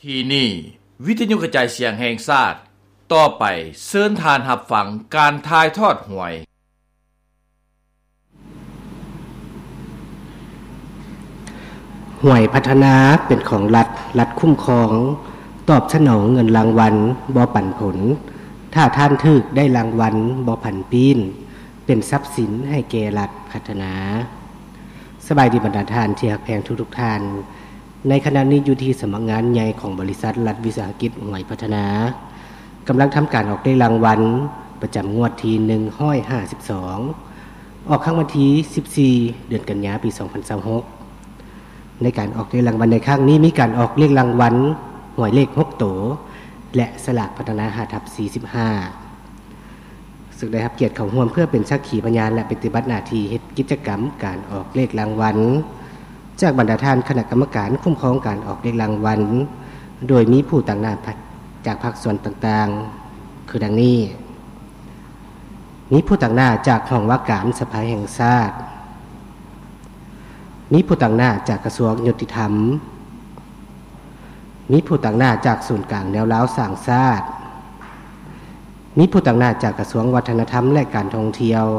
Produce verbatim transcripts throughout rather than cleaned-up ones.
ที่นี่วิทยุกระจายเสียงแห่งชาติต่อไปเชิญทานรับฟังการถ่ายทอดหวยหวยพัฒนาเป็นของรัฐรัฐคุ้มครองตอบสนองเงินรางวัลบ่ปันผลถ้าท่านถึกได้รางวัลบ่ผันปีนเป็นทรัพย์สินให้แก่รัฐพัฒนาสบายดีบรรดาท่านที่รักแพงทุกๆท่านในขณะนี้อยู่ที่สำนักงานใหญ่ของบริษัทรัฐวิสาหกิจหวยพัฒนากำลังทำการออกได้รางวัลประจำงวดที่หนึ่งร้อยห้าสิบสองออกครั้งวันที่สิบสี่เดือนกันยายนปีสองพันยี่สิบหกในการออกเลขรางวัลในครั้งนี้มีการออกเลขรางวัลหวยเลขหกโตและสลากพัฒนา ห้าทับสี่สิบห้า ซึ่งได้รับเกียรติเข้าร่วมเพื่อเป็นสักขีพยานและปฏิบัติหน้าที่เฮ็ดกิจกรรมการออกเลขรางวัลจากบรรดาท่านคณะกรรมการคุ้มครองการออกเลขรางวัลโดยมีผู้ต่างหน้าจากภาคส่วนต่างๆคือดังนี้มีผู้ต่างหน้าจากห้องว่าการสภาแห่งชาติมีผู้ต่างหน้าจากกระทรวงยุติธรรมมีผู้ต่างหน้าจากศูนย์กลางแนวล้าวสร้างชาติมีผู้ต่างหน้าจากกระทรวงวัฒนธรรมและการท่องเที่ยว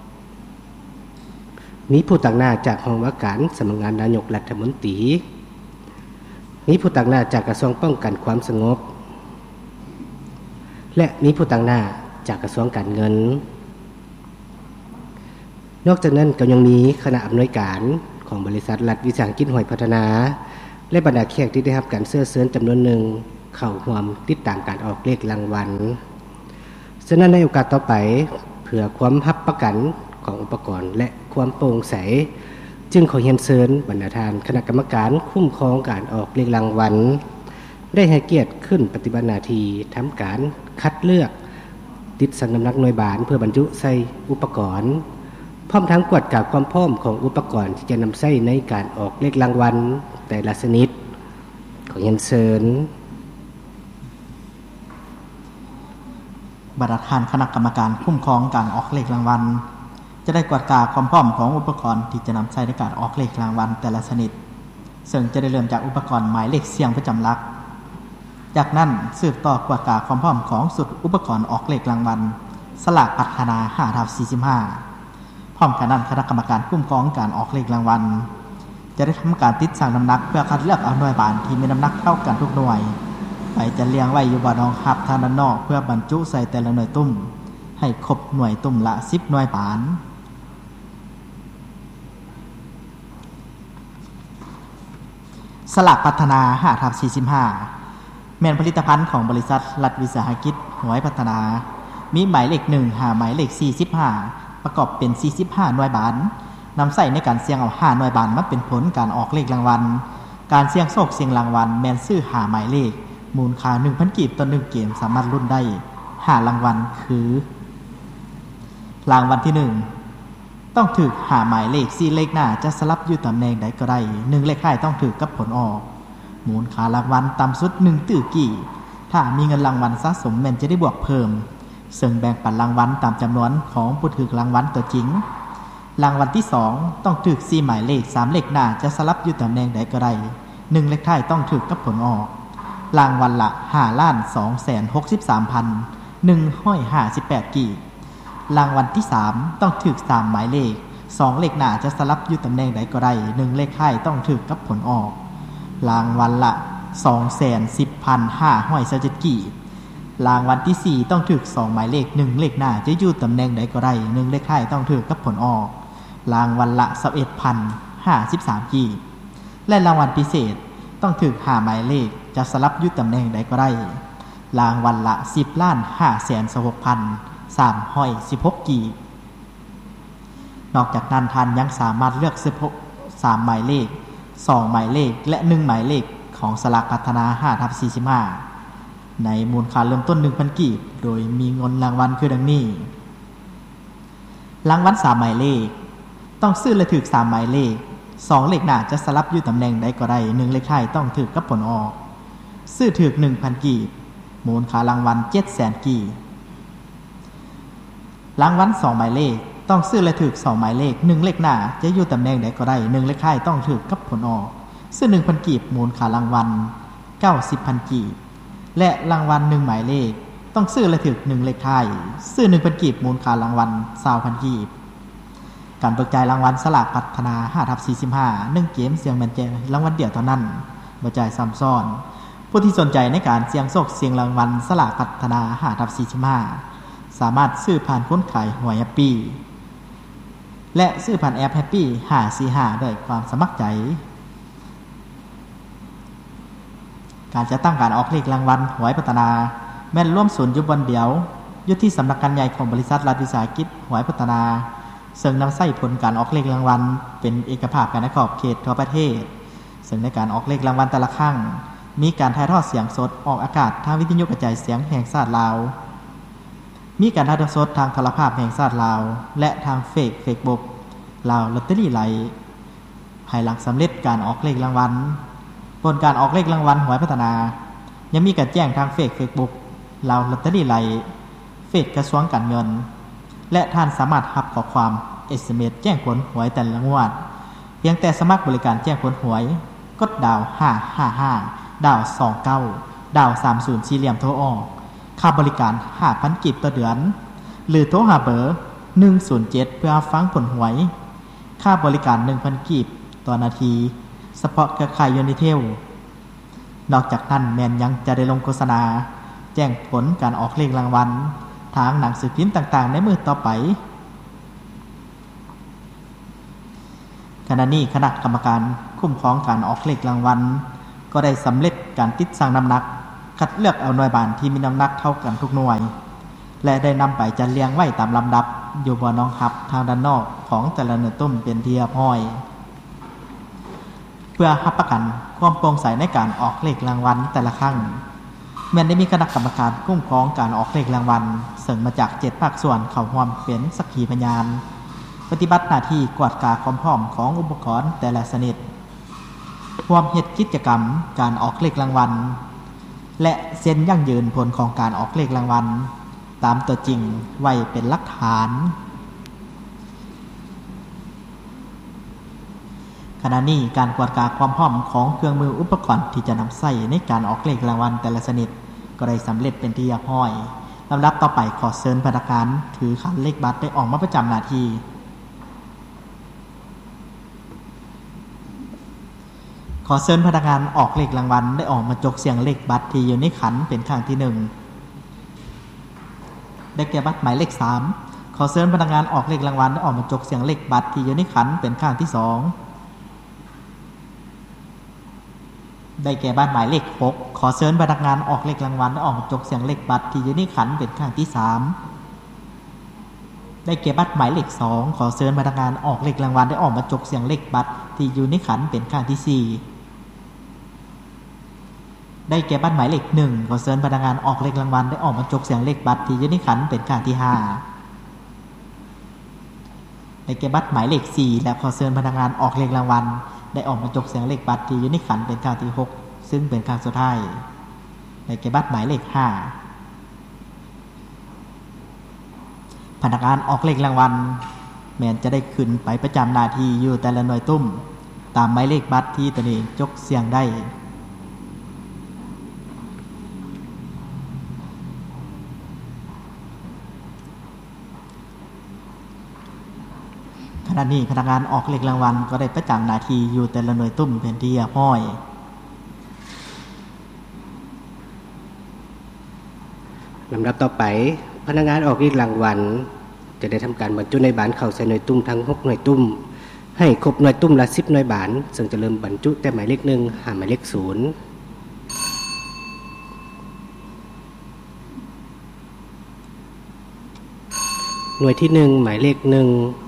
มีผู้ต่างหน้าจากห้องว่าการสำนักงานนายกรัฐมนตรีมีผู้ต่างหน้าจากกระทรวงป้องกันความสงบและมีผู้ต่างหน้าจากกระทรวงการเงินนอกจากนั้นก็ยังมีคณะอำนวยการของบริษัทรัฐวิสาหกิจหวยพัฒนาและบรรดาแขกที่ได้รับการเสื้อเสื้อจำนวนหนึ่งเข้าร่วมติดตามการออกเลขรางวัลฉะนั้นในโอกาสต่อไปเพื่อความรับประกันของอุปกรณ์และความโปร่งใสจึงขอเรียนเชิญบรรดาท่านคณะกรรมการคุ้มครองการออกเลขรางวัลได้ให้เกียรติขึ้นปฏิบัติหน้าที่ทำการคัดเลือกติดสั่งน้ำหนักหน่วยบานเพื่อบรรจุใส่อุปกรณ์พร้อมทั้งกวดกาความพร้อมของอุปกรณ์ที่จะนำใช้ในการออกเลขรางวัลแต่ละชนิดขอเรียนเชิญบรรดาท่านคณะกรรมการคุ้มครองการออกเลขรางวัลจะได้กวดกาความพร้อมของอุปกรณ์ที่จะนำใช้ในการออกเลขรางวัลแต่ละชนิดซึ่งจะได้เริ่มจากอุปกรณ์หมายเลขเสียงประจำหลักจากนั้นสืบต่อกวดกาความพร้อมของสุดอุปกรณ์ออกเลขรางวัลสลากพัฒนา ห้าทับสี่สิบห้า พร้อมกันนั้นคณะกรรมการคุ้มครองการออกเลขรางวัลจะได้ทำการติดสั่งน้ำหนักเพื่อคัดเลือกเอาหน่วยบานที่มีน้ำหนักเท่ากันทุกหน่วยไปจะเรียงไว้อยู่บนรองหับทางด้านนอกเพื่อบรรจุใส่แต่ละหน่วยตุ้มให้ครบหน่วยตุ้มละสิบหน่วยบานสลากพัฒนา ห้าทับสี่สิบห้า แม่นผลิตภัณฑ์ของบริษัทรัฐวิสาหกิจหวยพัฒนามีหมายเลขหนึ่งหาหมายเลขสี่สิบห้าประกอบเป็นสี่สิบห้าหน่วยบานนำใส่ในการเสี่ยงเอาห้าหน่วยบานมาเป็นผลการออกเลขรางวัลการเสี่ยงโชคเสี่ยงรางวัลแม่นซื้อหาหมายเลขมูลค่า หนึ่งพัน กีบต่อหนึ่งเกมสามารถลุ้นได้ห้ารางวัลคือรางวัลที่หนึ่งต้องถูกหาหมายเลขสี่เลขหน้าจะสลับอยู่ตำแหน่งใดก็ได้หนึ่งเลขท้ายต้องถูกกับผลออกมูลค่ารางวัลต่ำสุดหนึ่งตื้อกี่ถ้ามีเงินรางวัลสะสมแม่นจะได้บวกเพิ่มซึ่งแบ่งปันรางวัลตามจำนวนของผู้ถูกรางวัลตัวจริงรางวัลที่สองต้องถูกสี่หมายเลขสามเลขหน้าจะสลับอยู่ตำแหน่งใดก็ได้หนึ่งเลขท้ายต้องถูกกับผลออกรางวัลละห้าล้านสองแสนหกสิบสามพันหนึ่งร้อยห้าสิบแปดกีบรางวัลที่สามต้องถูกสามหมายเลขสองเลขหน้าจะสลับอยู่ตำแหน่งใดก็ได้หนึ่งเลขท้ายต้องถูกกับผลออกรางวัลละสองแสนสิบพันห้าร้อยสิบเจ็ดกีบรางวัลที่สี่ต้องถูกสองหมายเลขหนึ่งเลขหน้าจะอยู่ตำแหน่งใดก็ได้หนึ่งเลขท้ายต้องถูกกับผลออกรางวัลละสิบเอ็ดพันห้าสิบสามกีบและรางวัลพิเศษต้องถูกห้าหมายเลขจะสลับอยู่ตำแหน่งใดก็ได้รางวัลละสิบล้านห้าแสนหกพันสามร้อยสิบหกกีบนอกจากนั้นท่านยังสามารถเลือกสามหมายเลขสองหมายเลขและหนึ่งหมายเลขของสลากพัฒนา ห้าทับสี่สิบห้า ในมูลค่าเริ่มต้น หนึ่งพัน กีบโดยมีเงินรางวัลคือดังนี้รางวัลสามหมายเลขต้องซื้อและถูกสามหมายเลขสองเลขหน้าจะสลับอยู่ตำแหน่งใดก็ได้หนึ่งเลขท้ายต้องถูกกับผลออกซื้อถูก หนึ่งพัน กีบมูลค่ารางวัล เจ็ดแสน กีบรางวัลสองหมายเลขต้องซื้อและถูกสองหมายเลขหนึ่งเลขหน้าจะอยู่ตำแหน่งใดก็ได้หนึ่งเลขท้ายต้องถูกกับผลออกซื้อ หนึ่งพัน กีบมูลค่ารางวัลเก้าสิบพันกีบและรางวัลหนึ่งหมายเลขต้องซื้อและถึกหนึ่งเลขท้ายซื้อ หนึ่งพัน กีบมูลค่ารางวัล ยี่สิบพัน กีบการเบิกจ่ายรางวัลสลากพัฒนา ห้าทับสี่สิบห้า หนึ่งเกมเสียงแม่นแจ้รางวัลเดียวเท่านั้นบ่จ่ายซ้ำซ้อนผู้ที่สนใจในการเสี่ยงโชคเสี่ยงรางวัลสลากพัฒนา ห้าทับสี่สิบห้า สามารถซื้อผ่านคนขายหวยแฮปปี้และซื้อผ่านแอปแฮปปี้ห้าสี่ห้าด้วยความสมัครใจการจะตั้งการออกเลขรางวัลหวยพัฒนาแม่นร่วมศูนย์อยู่วันเดียวอยู่ที่สำนักงานใหญ่ของบริษัทรัฐวิสาหกิจหวยพัฒนาซึ่งนำใช้ผลการออกเลขรางวัลเป็นเอกภาพกันในขอบเขตทั่วประเทศซึ่งในการออกเลขรางวัลแต่ละครั้งมีการถ่ายทอดเสียงสดออกอากาศทางวิทยุกระจายเสียงแห่งชาติลาวมีการถ่ายทอดสดทางโทรภาพแห่งชาติลาวและทางเฟซเฟซบุ๊กลาวลอตเตอรี่ไลท์ภายหลังสำเร็จการออกเลขรางวัลผลการออกเลขรางวัลหวยพัฒนายังมีการแจ้งทางเฟซเฟซบุ๊กลาวลอตเตอรี่ไลท์เฟซกระทรวงการเงินและท่านสามารถรับข้อความ เอส เอ็ม เอส แจ้งผลหวยแต่ละงวดเพียงแต่สมัครบริการแจ้งผลหวยกดดาวห้าห้าห้าดาวสองเก้าดาวสามสิบสี่เหลี่ยมโทรออกค่าบริการ ห้าพัน กีบต่อเดือนหรือโทรหาเบอร์หนึ่งศูนย์เจ็ดเพื่อฟังผลหวยค่าบริการ หนึ่งพัน กีบต่อนาทีเฉพาะเครือข่ายยูนิเทลนอกจากนั้นแมนยังจะได้ลงโฆษณาแจ้งผลการออกเลขรางวัลทางหนังสือพิมพ์ต่างๆในมือต่อไปขณะนี้คณะกรรมการคุ้มครองการออกเลขรางวัลก็ได้สำเร็จการติดสั่งน้ำหนักคัดเลือกเอาหน่วยบานที่มีน้ำหนักเท่ากันทุกหน่วยและได้นำไปจัดเรียงไว้ตามลำดับอยู่บนน้องฮับทางด้านนอกของแต่ละหน่วยตุ้มเป็นที่เรียบร้อยเพื่อรับประกันความโปร่งใสในการออกเลขรางวัลแต่ละครั้งแม้นได้มีคณะกรรมการคุ้มครองการออกเลขรางวัลซึ่งมาจากเจ็ดภาคส่วนเข้าร่วมเป็นสักขีพยานปฏิบัติหน้าที่กวดกาความพร้อมของอุปกรณ์แต่ละชนิดร่วมเฮ็ดกิจกรรมการออกเลขรางวัลและเซ็นยั่งยืนผลของการออกเลขรางวัลตามตัวจริงไว้เป็นหลักฐานขณะนี้การกวดกาความพร้อมของเครื่องมืออุปกรณ์ที่จะนำใช้ในการออกเลขรางวัลแต่ละชนิดก็ได้สำเร็จเป็นที่เรียบร้อยลำดับต่อไปขอเชิญพนักงานถือขันเลขบัตรได้ออกมาประจำหน้าที่ขอเชิญพนักงานออกเลขรางวัลได้ออกมาจกเสียงเลขบัตรที่อยู่ในขันเป็นครั้งที่หนึ่งได้แก่บัตรหมายเลขสามขอเชิญพนักงานออกเลขรางวัลได้ออกมาจกเสียงเลขบัตรที่อยู่ในขันเป็นครั้งที่สองได้แก่บัตรหมายเลขหกขอเชิญพนักงานออกเลขรางวัลได้ออกมาจกเสียงเลขบัตรที่อยู่ในขันเป็นครั้งที่สามได้แก่บัตรหมายเลขสองขอเชิญพนักงานออกเลขรางวัลได้ออกมาจกเสียงเลขบัตรที่อยู่ในขันเป็นครั้งที่สี่ได้แก่บัตรหมายเลขหนึ่งขอเชิญพนักงานออกเลขรางวัลได้ออกมาจกเสียงเลขบัตรที่อยู่ในขันเป็นครั้งที่ห้าได้แก่บัตรหมายเลขสี่และขอเชิญพนักงานออกเลขรางวัลได้ออกมาจกเสียงเลขบัตรที่อยู่ในขันเป็นครั้งที่หกซึ่งเป็นครั้งสุดท้ายได้แก่บัตรหมายเลขห้าพนักงานออกเลขรางวัลแม้นจะได้ขึ้นไปประจำหน้าที่อยู่แต่ละหน่วยตุ้มตามหมายเลขบัตรที่ตนเองจกเสียงได้ขณะนี้พนักงานออกเลขรางวัลก็ได้ประจำหน้าที่อยู่แต่ละหน่วยตุ้มเป็นที่เรียบร้อยลำดับต่อไปพนักงานออกเลขรางวัลจะได้ทำการบรรจุในบานเข้าใส่หน่วยตุ้มทั้งหกหน่วยตุ้มให้ครบหน่วยตุ้มละสิบหน่วยบานซึ่งจะเริ่มบรรจุแต่หมายเลขหนึ่งหาหมายเลขศูนย์หน่วยที่หนึ่งหมายเลขหนึ่ง